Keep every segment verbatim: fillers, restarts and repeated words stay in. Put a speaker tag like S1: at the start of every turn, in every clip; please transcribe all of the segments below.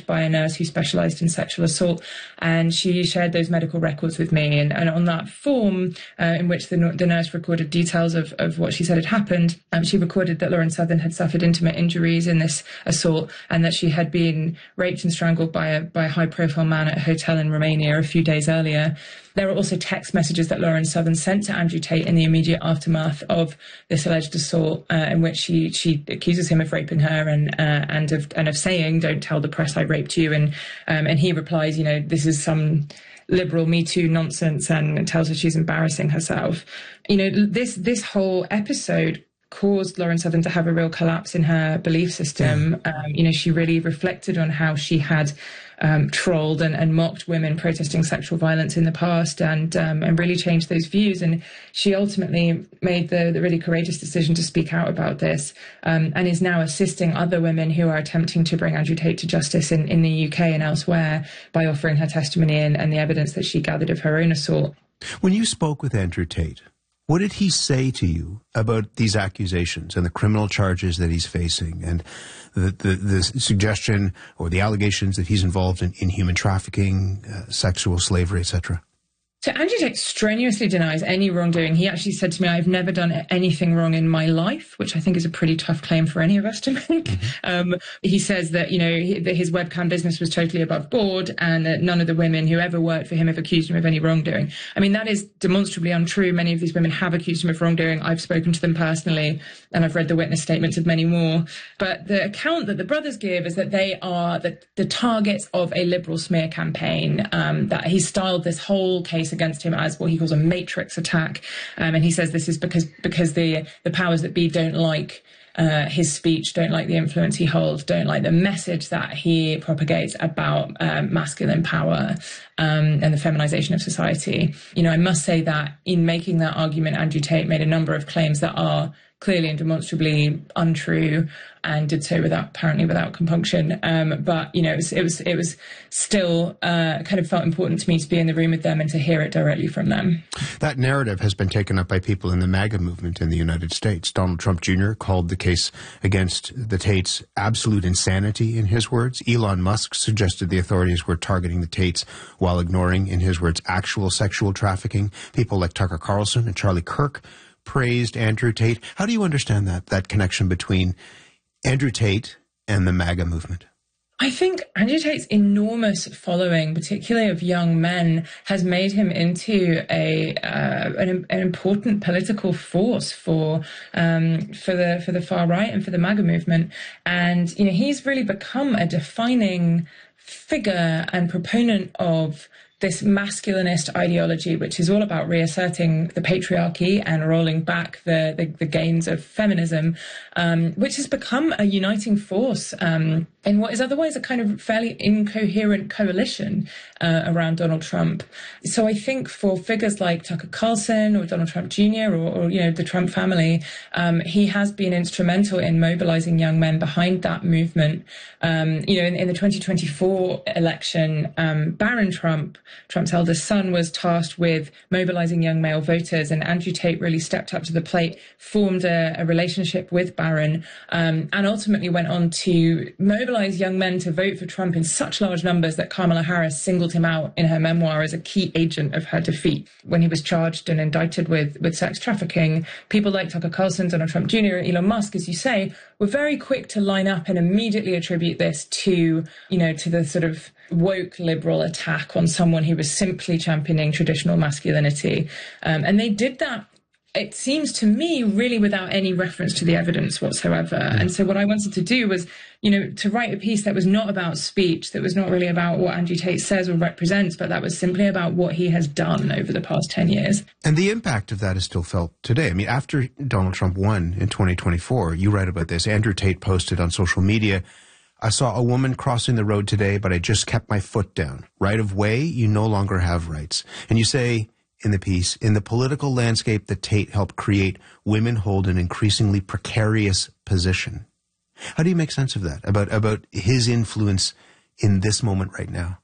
S1: led by a nurse who specialised in sexual assault, and she shared those medical records with me. And, and on that form, uh, in which the, the nurse recorded details of, of what she said had happened, um, she recorded that Lauren Southern had suffered intimate injuries in this assault, and that she had been raped and strangled by a, by a high-profile man at a hotel in Romania a few days earlier. There were also text messages that Lauren Southern sent to Andrew Tate in the immediate aftermath of this alleged assault, uh, in which she she accuses him of raping her and uh, and of and of saying, "Don't tell the press I raped you." And um, and he replies, you know, this is some liberal Me Too nonsense, and tells her she's embarrassing herself. You know, this this whole episode caused Lauren Southern to have a real collapse in her belief system. Um, you know, she really reflected on how she had um, trolled and, and mocked women protesting sexual violence in the past, and um, and really changed those views. And she ultimately made the, the really courageous decision to speak out about this, um, and is now assisting other women who are attempting to bring Andrew Tate to justice in, in the U K and elsewhere by offering her testimony and, and the evidence that she gathered of her own assault.
S2: When you spoke with Andrew Tate, what did he say to you about these accusations and the criminal charges that he's facing, and the, the, the suggestion or the allegations that he's involved in, in human trafficking, uh, sexual slavery, et cetera?
S1: So Andrew Tate strenuously denies any wrongdoing. He actually said to me, "I've never done anything wrong in my life," which I think is a pretty tough claim for any of us to make. Mm-hmm. Um, he says that, you know, he, that his webcam business was totally above board, and that none of the women who ever worked for him have accused him of any wrongdoing. I mean, that is demonstrably untrue. Many of these women have accused him of wrongdoing. I've spoken to them personally, and I've read the witness statements of many more. But the account that the brothers give is that they are the, the targets of a liberal smear campaign, um, that he styled this whole case against him as what he calls a matrix attack. Um, and he says this is because because the, the powers that be don't like uh, his speech, don't like the influence he holds, don't like the message that he propagates about um, masculine power um, and the feminization of society. You know, I must say that in making that argument, Andrew Tate made a number of claims that are clearly and demonstrably untrue, and did so without apparently without compunction. Um, but you know, it was it was it was still uh, kind of felt important to me to be in the room with them and to hear it directly from them.
S2: That narrative has been taken up by people in the MAGA movement in the United States. Donald Trump Junior called the case against the Tates absolute insanity, in his words. Elon Musk suggested the authorities were targeting the Tates while ignoring, in his words, actual sexual trafficking. People like Tucker Carlson and Charlie Kirk praised Andrew Tate. How do you understand that, that connection between Andrew Tate and the MAGA movement?
S1: I think Andrew Tate's enormous following, particularly of young men, has made him into a uh, an, an important political force for um, for the for the far right and for the MAGA movement. And you know, he's really become a defining figure and proponent of this masculinist ideology, which is all about reasserting the patriarchy and rolling back the, the, the gains of feminism, um, which has become a uniting force um, in what is otherwise a kind of fairly incoherent coalition uh, around Donald Trump. So I think for figures like Tucker Carlson or Donald Trump Junior or, or you know, the Trump family, um, he has been instrumental in mobilizing young men behind that movement. Um, you know, in, in the twenty twenty-four election, um, Barron Trump, Trump's eldest son, was tasked with mobilizing young male voters, and Andrew Tate really stepped up to the plate, formed a, a relationship with Barron, um, and ultimately went on to mobilize young men to vote for Trump in such large numbers that Kamala Harris singled him out in her memoir as a key agent of her defeat. When he was charged and indicted with, with sex trafficking, people like Tucker Carlson, Donald Trump Junior, and Elon Musk, as you say, were very quick to line up and immediately attribute this to, you know, to the sort of woke liberal attack on someone who was simply championing traditional masculinity. Um, and they did that, it seems to me, really without any reference to the evidence whatsoever. Mm. And so what I wanted to do was, you know, to write a piece that was not about speech, that was not really about what Andrew Tate says or represents, but that was simply about what he has done over the past ten years.
S2: And the impact of that is still felt today. I mean, after Donald Trump won in twenty twenty-four, you write about this. Andrew Tate posted on social media, "I saw a woman crossing the road today, but I just kept my foot down. Right of way, you no longer have rights." And you say in the piece, in the political landscape that Tate helped create, women hold an increasingly precarious position. How do you make sense of that, about, about his influence in this moment right now?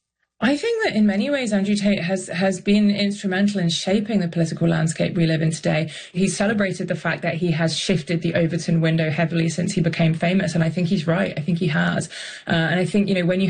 S1: I think that in many ways, Andrew Tate has, has been instrumental in shaping the political landscape we live in today. He celebrated the fact that he has shifted the Overton window heavily since he became famous. And I think he's right. I think he has. Uh, and I think, you know, when you